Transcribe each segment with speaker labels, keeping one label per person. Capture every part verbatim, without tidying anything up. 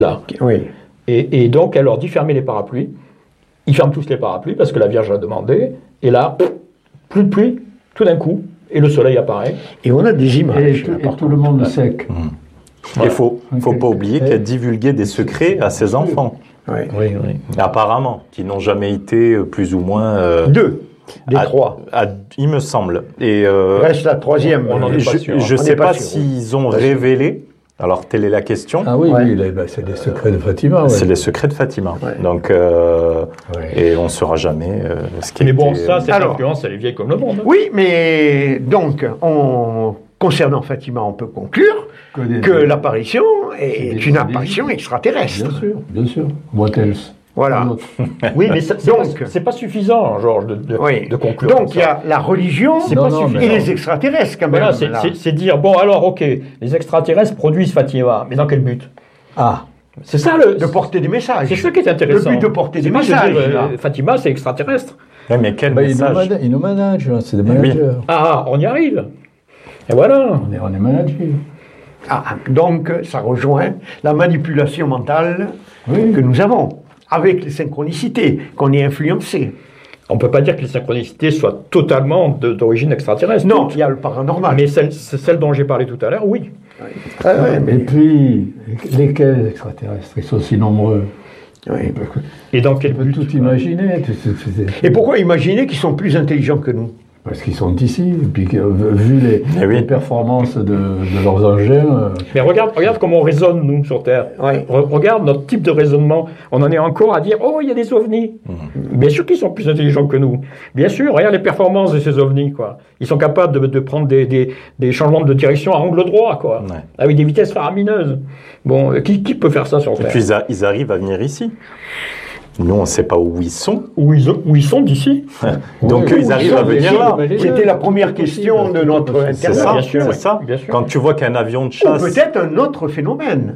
Speaker 1: là.
Speaker 2: Oui.
Speaker 1: Et, et donc, elle leur dit fermez les parapluies. Ils ferment tous les parapluies parce que la Vierge a demandé. Et là, plus de pluie, tout d'un coup, et le soleil apparaît.
Speaker 2: Et on a des images.
Speaker 3: Et, tout, et tout le monde sec.
Speaker 4: Mmh. Il ne faut, faut pas oublier qu'elle divulguait des secrets à ses enfants.
Speaker 2: Oui.
Speaker 1: Oui, oui.
Speaker 4: Apparemment, qui n'ont jamais été plus ou moins... Euh,
Speaker 2: Deux, des
Speaker 4: à,
Speaker 2: trois.
Speaker 4: à, il me semble. Et euh,
Speaker 2: Reste la troisième.
Speaker 1: on en est pas sûr.
Speaker 4: je ne
Speaker 2: On
Speaker 4: sais
Speaker 2: n'est pas
Speaker 4: pas
Speaker 2: sûr,
Speaker 4: s'ils ont révélé. Alors, telle est la question.
Speaker 3: Ah oui,
Speaker 2: Ouais.
Speaker 3: oui, là, bah, c'est des secrets de Fatima. Ouais.
Speaker 4: C'est les secrets de Fatima.
Speaker 2: Ouais.
Speaker 4: Donc, euh,
Speaker 3: Ouais.
Speaker 4: et on ne saura jamais euh, ce qui
Speaker 1: Mais bon,
Speaker 4: était-
Speaker 1: ça, cette
Speaker 2: Alors.
Speaker 1: influence, elle est vieille comme le monde.
Speaker 2: Oui, mais donc, on, concernant Fatima, on peut conclure
Speaker 3: Que des-
Speaker 2: que l'apparition
Speaker 3: C'est
Speaker 2: est
Speaker 3: des-
Speaker 2: une
Speaker 3: des-
Speaker 2: apparition extraterrestre.
Speaker 3: Bien sûr, bien sûr. What else?
Speaker 2: Voilà.
Speaker 3: Un autre.
Speaker 1: Oui, mais ça- c'est
Speaker 2: Donc-
Speaker 1: pas, c'est pas suffisant, Georges, de, de,
Speaker 2: Oui.
Speaker 1: de conclure. comme
Speaker 2: Donc, il y
Speaker 1: ça.
Speaker 2: a la religion
Speaker 1: C'est
Speaker 3: Non,
Speaker 1: pas
Speaker 3: non,
Speaker 1: suffisant.
Speaker 3: mais
Speaker 2: et les extraterrestres, quand même.
Speaker 1: Voilà, c'est,
Speaker 2: là.
Speaker 1: c'est- c'est dire, bon, alors, ok, les extraterrestres produisent Fatima, mais dans quel but?
Speaker 3: Ah,
Speaker 1: C'est ça le.
Speaker 2: De porter des messages.
Speaker 1: C'est ça qui est intéressant.
Speaker 2: Le but de porter
Speaker 1: C'est
Speaker 2: des
Speaker 1: pas de
Speaker 2: messages,
Speaker 1: dire, euh,
Speaker 2: là.
Speaker 1: Fatima, c'est extraterrestre.
Speaker 4: Ouais, mais quel
Speaker 3: bah, ils, nous
Speaker 4: message
Speaker 3: managent, ils nous managent, hein, c'est des managers.
Speaker 1: Ah, on y arrive. Et voilà.
Speaker 3: On est, on est managés.
Speaker 2: Ah, donc, ça rejoint la manipulation mentale
Speaker 3: Oui.
Speaker 2: que nous avons, avec les synchronicités, qu'on est influencé.
Speaker 1: On ne peut pas dire que les synchronicités soient totalement de- d'origine extraterrestre.
Speaker 2: Non,
Speaker 1: Toutes.
Speaker 2: il y a le paranormal.
Speaker 1: Mais celle, c'est celle dont j'ai parlé tout à l'heure, oui.
Speaker 2: Ah ouais, mais-
Speaker 3: Et puis, lesquels extraterrestres? Ils sont si nombreux.
Speaker 2: oui.
Speaker 1: Et dans quel
Speaker 3: Tu peux
Speaker 1: but?
Speaker 3: tout imaginer. tu- tu- tu-
Speaker 2: Et pourquoi imaginer qu'ils sont plus intelligents que nous?
Speaker 3: Parce qu'ils sont ici, et puis que, vu les,
Speaker 4: Eh oui.
Speaker 3: les performances de, de leurs engins, euh,
Speaker 1: Mais regarde, regarde comment on raisonne, nous, sur Terre.
Speaker 2: Oui.
Speaker 1: Re- regarde notre type de raisonnement. On en est encore à dire, oh, il y a des ovnis. Bien sûr qu'ils sont plus intelligents que nous. Bien sûr, regarde les performances de ces ovnis, quoi. Ils sont capables de, de prendre des, des, des changements de direction à angle droit, quoi.
Speaker 4: Ouais.
Speaker 1: Avec des vitesses faramineuses. Bon, euh, qui, qui peut faire ça sur
Speaker 4: Et
Speaker 1: Terre?
Speaker 4: puis, ils, a- ils arrivent à venir ici. Nous, on ne sait pas où ils sont.
Speaker 1: Où ils, où ils sont d'ici?
Speaker 4: Donc,
Speaker 3: oui,
Speaker 4: eux,
Speaker 3: oui,
Speaker 4: ils arrivent
Speaker 3: ils
Speaker 4: à
Speaker 3: sont
Speaker 4: venir
Speaker 3: ici,
Speaker 4: là.
Speaker 3: mais les
Speaker 2: C'était
Speaker 3: deux,
Speaker 2: la
Speaker 3: c'est
Speaker 2: première
Speaker 3: possible,
Speaker 2: question
Speaker 3: c'est
Speaker 2: de notre
Speaker 3: possible.
Speaker 4: C'est
Speaker 2: internet.
Speaker 4: ça,
Speaker 1: bien sûr,
Speaker 4: c'est
Speaker 1: oui.
Speaker 4: ça.
Speaker 1: Bien sûr.
Speaker 4: Quand tu vois qu'un avion de
Speaker 2: Ou
Speaker 4: chasse...
Speaker 2: peut-être un autre phénomène.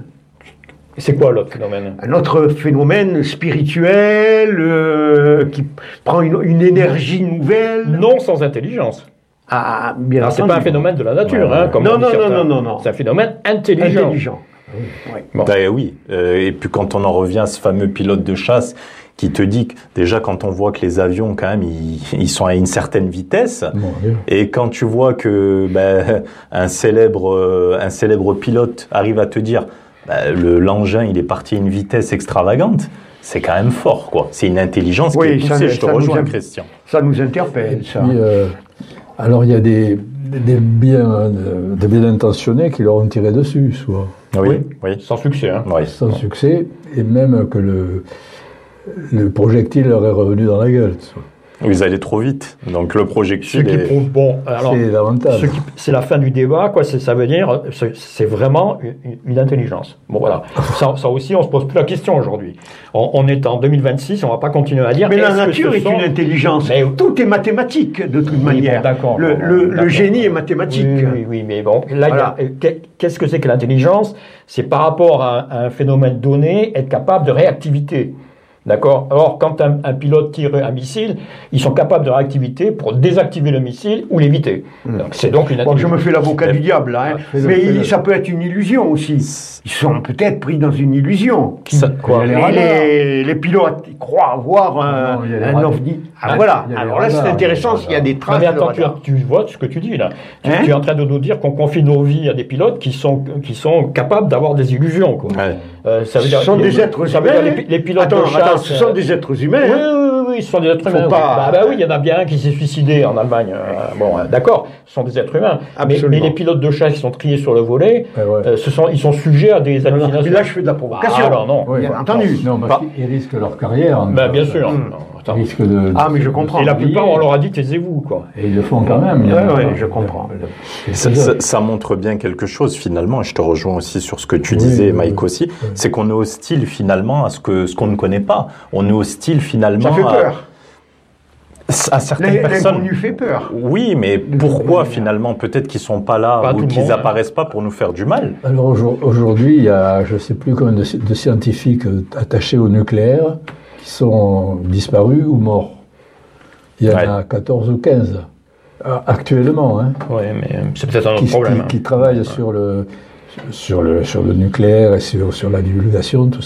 Speaker 1: C'est quoi l'autre phénomène?
Speaker 2: Un autre phénomène spirituel euh, qui prend une, une énergie nouvelle.
Speaker 1: Non sans intelligence.
Speaker 2: Ah, bien
Speaker 1: Alors, c'est
Speaker 2: entendu.
Speaker 1: pas un phénomène de la nature,
Speaker 4: Ouais,
Speaker 1: hein,
Speaker 4: ouais.
Speaker 1: comme
Speaker 2: Non,
Speaker 1: on dit
Speaker 2: non, non,
Speaker 1: certains.
Speaker 2: non, non, non.
Speaker 1: C'est un phénomène intelligent.
Speaker 2: Intelligent. Oui.
Speaker 1: Bon.
Speaker 4: Ben oui, Euh, et puis quand on en revient à ce fameux pilote de chasse qui te dit que déjà quand on voit que les avions quand même ils, ils sont à une certaine vitesse
Speaker 3: bon, bien.
Speaker 4: et quand tu vois que ben, un célèbre euh, un célèbre pilote arrive à te dire ben, le l'engin il est parti à une vitesse extravagante, c'est quand même fort quoi. C'est une intelligence
Speaker 2: Oui,
Speaker 4: qui est
Speaker 2: ça-
Speaker 4: poussée. Je te
Speaker 2: ça nous
Speaker 4: rejoins,
Speaker 2: aime.
Speaker 4: Christian.
Speaker 2: Ça nous
Speaker 3: Et
Speaker 2: interpelle, ça.
Speaker 3: puis, euh, alors il y a des, des bien, euh, des bien intentionnés qui leur ont tiré dessus, soit
Speaker 4: Oui,
Speaker 1: Oui.
Speaker 4: oui,
Speaker 1: Sans succès, hein.
Speaker 4: oui.
Speaker 3: sans succès, et même que le, le projectile leur est revenu dans la gueule. soit.
Speaker 4: Ils allaient trop vite. Donc le
Speaker 1: Ce
Speaker 4: projectile
Speaker 1: qui
Speaker 4: est...
Speaker 1: prouve, bon, alors,
Speaker 3: C'est lamentable.
Speaker 1: ce qui- c'est la fin du débat, quoi. C'est, ça veut dire, c'est, c'est vraiment une, une intelligence. Bon, voilà. Ça, ça aussi, on se pose plus la question aujourd'hui. On, on est en deux mille vingt-six, on va pas continuer à dire.
Speaker 2: Mais la
Speaker 1: est-ce que
Speaker 2: nature
Speaker 1: ce
Speaker 2: est
Speaker 1: sont-
Speaker 2: une intelligence.
Speaker 1: Mais-
Speaker 2: Tout est mathématique, de toute
Speaker 1: Oui,
Speaker 2: manière.
Speaker 1: bon, d'accord,
Speaker 2: le,
Speaker 1: bon,
Speaker 2: le- le
Speaker 1: d'accord.
Speaker 2: génie est mathématique.
Speaker 1: Oui, oui, oui, mais bon, là, il y a-
Speaker 2: Voilà.
Speaker 1: euh, qu'est- qu'est-ce que c'est que l'intelligence? C'est par rapport à, à un phénomène donné, être capable de réactivité. D'accord? Or, quand un, un pilote tire un missile, ils sont capables de réactivité pour désactiver le missile ou l'éviter. Donc, c'est donc une
Speaker 2: Bon, je
Speaker 1: intelligence.
Speaker 2: me fais l'avocat du diable, là, hein.
Speaker 3: fais-le,
Speaker 2: mais
Speaker 3: fais-le.
Speaker 2: ça peut être une illusion aussi. Ils sont peut-être pris dans une illusion.
Speaker 4: Ça-
Speaker 3: quoi,
Speaker 2: Et
Speaker 3: les radars.
Speaker 2: les, les pilotes ils croient avoir un,
Speaker 3: Non, il y a les
Speaker 2: un
Speaker 3: radars.
Speaker 2: ovni. Ah,
Speaker 3: Ah,
Speaker 2: voilà.
Speaker 3: il y a les
Speaker 2: Alors là, c'est
Speaker 3: radars,
Speaker 2: intéressant
Speaker 3: les
Speaker 2: s'il y a des
Speaker 1: Non,
Speaker 2: traces
Speaker 1: mais
Speaker 2: de
Speaker 1: attends, tu,
Speaker 2: radar.
Speaker 1: tu vois ce que tu dis là. Tu,
Speaker 2: Hein
Speaker 1: tu es en train de nous dire qu'on confie nos vies à des pilotes qui sont, qui sont capables d'avoir des illusions. Quoi.
Speaker 4: Ouais.
Speaker 1: Euh, ça veut
Speaker 2: Ce
Speaker 1: dire,
Speaker 2: sont
Speaker 1: les-
Speaker 2: des êtres
Speaker 1: ça veut
Speaker 2: humains.
Speaker 1: dire les, pi- les pilotes
Speaker 2: Attends,
Speaker 1: de chasse.
Speaker 2: attends, ce sont
Speaker 1: euh,
Speaker 2: des êtres humains.
Speaker 1: Oui,
Speaker 2: hein.
Speaker 1: oui, oui, oui, ce sont des êtres
Speaker 2: Faut
Speaker 1: humains.
Speaker 2: pas-
Speaker 1: Bah, bah oui, il y en a bien un qui s'est suicidé en Allemagne. Euh, bon, euh, d'accord, ce sont des êtres humains. Mais,
Speaker 2: Absolument.
Speaker 1: mais les pilotes de chasse qui sont triés sur le volet,
Speaker 3: Ouais, ouais.
Speaker 1: euh, ce sont, ils sont sujets à des
Speaker 2: Mais
Speaker 1: hallucinations.
Speaker 2: là, je fais de la provocation.
Speaker 1: Ah, alors non.
Speaker 3: Oui,
Speaker 2: bien
Speaker 3: bah,
Speaker 2: entendu.
Speaker 3: Non, parce
Speaker 1: Bah.
Speaker 3: qu'ils risquent leur carrière.
Speaker 1: Bah, bien sûr.
Speaker 2: Hum.
Speaker 1: Non,
Speaker 3: Ils
Speaker 1: attends.
Speaker 3: risquent de,
Speaker 2: Ah, mais je comprends.
Speaker 1: Et la
Speaker 3: s'oublier.
Speaker 1: plupart, on leur a dit taisez-vous, quoi.
Speaker 3: Et ils le font quand même. il y en
Speaker 2: Ouais,
Speaker 3: a-
Speaker 2: ouais, je comprends.
Speaker 4: Ça, ça- ça montre bien quelque chose finalement, et je te rejoins aussi sur ce que tu
Speaker 3: Oui,
Speaker 4: disais,
Speaker 3: oui,
Speaker 4: Mike
Speaker 3: oui.
Speaker 4: aussi, c'est qu'on est hostile finalement à ce que ce qu'on ne connaît pas. On est hostile finalement
Speaker 2: Ça fait
Speaker 4: à,
Speaker 2: peur.
Speaker 4: à certaines personnes.
Speaker 2: L'inconnu fait peur.
Speaker 4: Oui, mais pourquoi finalement? Peut-être qu'ils sont pas là
Speaker 1: Pas tout
Speaker 4: ou
Speaker 1: le
Speaker 4: qu'ils
Speaker 1: monde, hein.
Speaker 4: apparaissent pas pour nous faire du mal.
Speaker 3: Alors aujourd- aujourd'hui, il y a, je ne sais plus combien de, sci- de scientifiques euh, attachés au nucléaire qui sont disparus ou morts. Il y en
Speaker 4: Ouais.
Speaker 3: a quatorze ou quinze euh, actuellement, hein,
Speaker 1: Oui, mais euh, c'est peut-être un autre
Speaker 3: qui,
Speaker 1: problème.
Speaker 3: qui-
Speaker 1: hein.
Speaker 3: qui travaillent sur le, sur le, sur le nucléaire et sur, sur la divulgation, tout